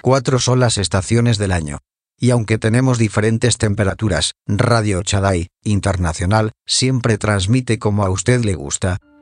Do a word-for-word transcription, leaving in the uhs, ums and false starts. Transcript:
Cuatro son las estaciones del año. Y aunque tenemos diferentes temperaturas, Radio Chadai Internacional siempre transmite como a usted le gusta.